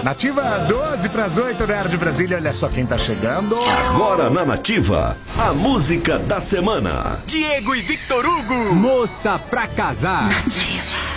Nativa 12 para as 8 da de Brasília. Olha só quem tá chegando. Agora na Nativa, a música da semana. Diego e Victor Hugo. Moça pra casar. Nativa.